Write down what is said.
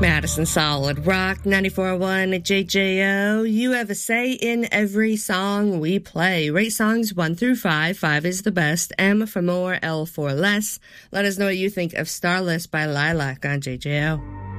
Madison Solid Rock 94.1 JJO. You have a say in every song we play. Rate songs 1 through 5. 5 is the best. M for more, L for less. Let us know what you think of Starless by Lilac on JJO.